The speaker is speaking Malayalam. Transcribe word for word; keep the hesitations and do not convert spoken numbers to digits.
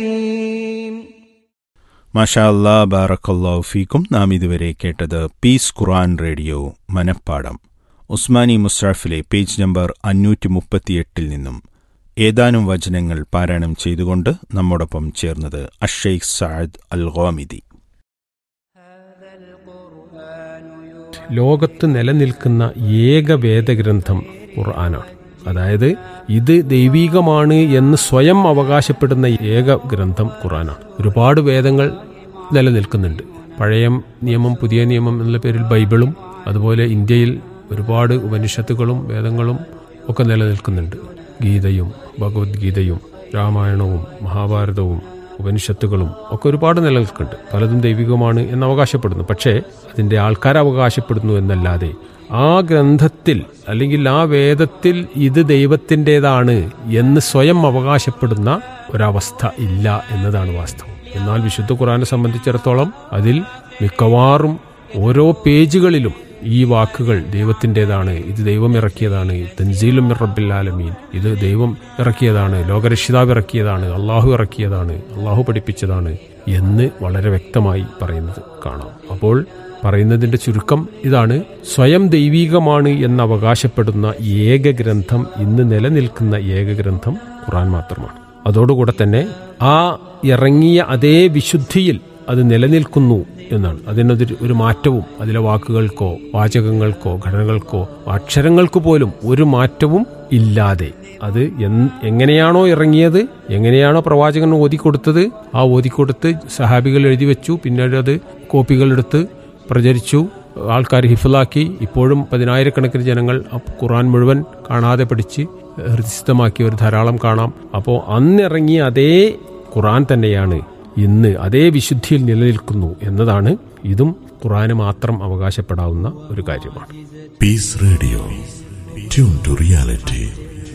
മാഷാ അല്ലാ, ബാറക്കല്ലാഹു ഫീക്കും. നാം ഇതുവരെ കേട്ടത് പീസ് ഖുർആൻ റേഡിയോ മനപ്പാഠം ഉസ്മാനി മുസ്ഹഫിലെ പേജ് നമ്പർ അഞ്ഞൂറ്റി മുപ്പത്തിയെട്ടിൽ നിന്നും ഏതാനും വചനങ്ങൾ പാരായണം ചെയ്തുകൊണ്ട് നമ്മോടൊപ്പം ചേർന്നത് അഷ്ഷൈഖ് സഅദ് അൽ ഗാമിദി. ലോകത്ത് നിലനിൽക്കുന്ന ഏക വേദഗ്രന്ഥം ഖുർആനാണ്. അതായത് ഇത് ദൈവീകമാണ് എന്ന് സ്വയം അവകാശപ്പെടുന്ന ഏക ഗ്രന്ഥം ഖുർആനാണ്. ഒരുപാട് വേദങ്ങൾ നിലനിൽക്കുന്നുണ്ട്. പഴയ നിയമം, പുതിയ നിയമം എന്നുള്ള പേരിൽ ബൈബിളും, അതുപോലെ ഇന്ത്യയിൽ ഒരുപാട് ഉപനിഷത്തുകളും വേദങ്ങളും ഒക്കെ നിലനിൽക്കുന്നുണ്ട്. ഗീതയും ഭഗവത്ഗീതയും രാമായണവും മഹാഭാരതവും ഉപനിഷത്തുകളും ഒക്കെ ഒരുപാട് നിലനിൽക്കുന്നുണ്ട്. പലതും ദൈവികമാണ് എന്ന് അവകാശപ്പെടുന്നു. പക്ഷേ അതിൻ്റെ ആൾക്കാർ അവകാശപ്പെടുന്നു എന്നല്ലാതെ ആ ഗ്രന്ഥത്തിൽ അല്ലെങ്കിൽ ആ വേദത്തിൽ ഇത് ദൈവത്തിൻ്റെതാണ് എന്ന് സ്വയം അവകാശപ്പെടുന്ന ഒരവസ്ഥ ഇല്ല എന്നതാണ് വാസ്തവം. എന്നാൽ വിശുദ്ധ ഖുർആനെ സംബന്ധിച്ചിടത്തോളം അതിൽ മിക്കവാറും ഓരോ പേജുകളിലും ഈ വാക്കുകൾ ദൈവത്തിൻ്റെതാണ്, ഇത് ദൈവം ഇറക്കിയതാണ്, തൻസീലും മിർ റബ്ബിൽ ആലമീൻ, ഇത് ദൈവം ഇറക്കിയതാണ്, ലോകരക്ഷിതാവ് ഇറക്കിയതാണ്, അള്ളാഹു ഇറക്കിയതാണ്, അള്ളാഹു പഠിപ്പിച്ചതാണ് എന്ന് വളരെ വ്യക്തമായി പറയുന്നത് കാണാം. അപ്പോൾ പറയുന്നതിൻ്റെ ചുരുക്കം ഇതാണ്: സ്വയം ദൈവീകമാണ് എന്ന് അവകാശപ്പെടുന്ന ഏക ഗ്രന്ഥം, ഇന്ന് നിലനിൽക്കുന്ന ഏക ഗ്രന്ഥം ഖുർആൻ മാത്രമാണ്. അതോടുകൂടെ തന്നെ ആ ഇറങ്ങിയ അതേ വിശുദ്ധിയിൽ അത് നിലനിൽക്കുന്നു എന്നാണ്. അതിനൊരു ഒരു മാറ്റവും അതിലെ വാക്കുകൾക്കോ വാചകങ്ങൾക്കോ ഘടനകൾക്കോ അക്ഷരങ്ങൾക്ക് പോലും ഒരു മാറ്റവും ഇല്ലാതെ അത് എങ്ങനെയാണോ ഇറങ്ങിയത്, എങ്ങനെയാണോ പ്രവാചകൻ ഓതിക്കൊടുത്തത്, ആ ഓതിക്കൊടുത്ത് സഹാബികൾ എഴുതി വെച്ചു, പിന്നീട് അത് കോപ്പികളെടുത്ത് പ്രചരിച്ചു, ആൾക്കാർ ഹിഫ്ലാക്കി. ഇപ്പോഴും പതിനായിരക്കണക്കിന് ജനങ്ങൾ ഖുർആൻ മുഴുവൻ കാണാതെ പഠിച്ച് ഹൃദയസ്ഥമാക്കിയവർ ധാരാളം കാണാം. അപ്പോൾ അന്നിറങ്ങിയ അതേ ഖുർആൻ തന്നെയാണ് ഇന്ന് അതേ വിശുദ്ധിയിൽ നിലനിൽക്കുന്നു എന്നതാണ്. ഇതും ഖുർആന് മാത്രം അവകാശപ്പെടാവുന്ന ഒരു കാര്യമാണ്. Piece radio, tune to reality.